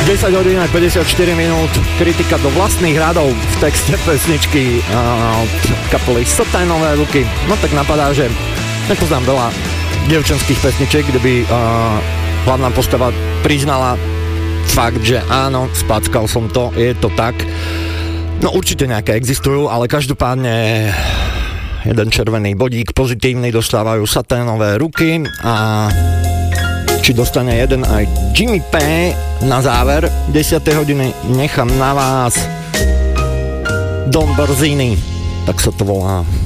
10 hodín a 54 minút, kritika do vlastných radov v texte pesničky od kapely Saténové ruky. No tak napadá, že nepoznám veľa dievčenských pesničiek, kde by hlavná postava priznala fakt, že áno, spackal som to, je to tak. No určite nejaké existujú, ale každopádne jeden červený bodík pozitívny dostávajú Saténové ruky a či dostane jeden aj Jimmy P na záver 10. hodiny, nechám na vás Don Barzini, tak sa to volá.